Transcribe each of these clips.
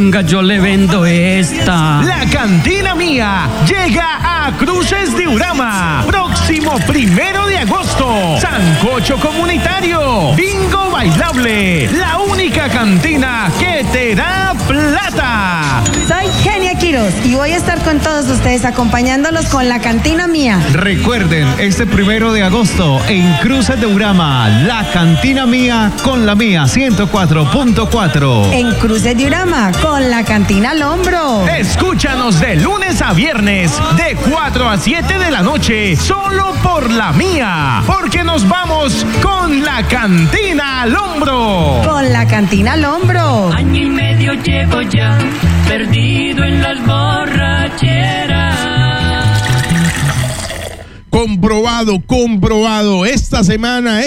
Venga, yo le vendo esta. La Cantina Mía llega a Cruces de Urama. Próximo 1 de agosto. Sancocho comunitario. Bingo bailable. La única cantina que te da plata. Soy Genia Quiroz y voy a estar con todos ustedes acompañándolos con La Cantina Mía. Recuerden, este 1 de agosto en Cruces de Urama, La Cantina Mía con la Mía 104.4. En Cruces de Urama con La Cantina al hombro. Escúchanos de lunes a viernes de 4 a 7 de la noche, solo por la Mía, porque nos vamos con La Cantina al hombro. Con La Cantina al hombro. Año y medio llevo ya, perdido en las borracheras. Comprobado. Esta semana,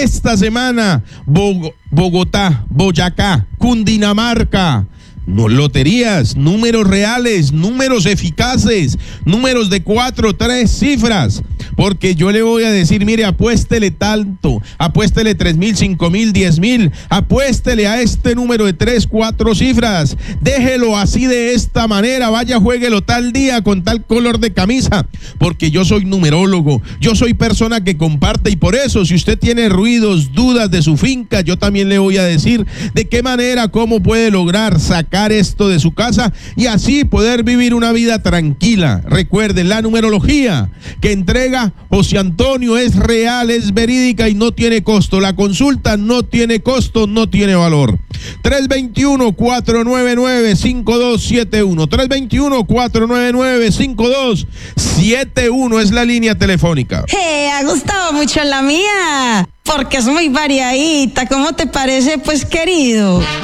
Bogotá, Boyacá, Cundinamarca. No, loterías, números reales, números eficaces, números de 4, 3 cifras. Porque yo le voy a decir, mire, apuéstele tanto, apuéstele 3,000, 5,000, 10,000, apuéstele a este número de 3, 4 cifras. Déjelo así de esta manera, vaya, juéguelo tal día con tal color de camisa. Porque yo soy numerólogo, yo soy persona que comparte y por eso, si usted tiene ruidos, dudas de su finca, yo también le voy a decir de qué manera, cómo puede lograr sacar esto de su casa y así poder vivir una vida tranquila. Recuerden, la numerología que entrega José Antonio es real, es verídica y no tiene costo. La consulta no tiene costo, no tiene valor. 321-499-5271. 321-499-5271 es la línea telefónica. Ha gustado mucho la Mía, porque es muy variadita. ¿Cómo te parece, pues, querido?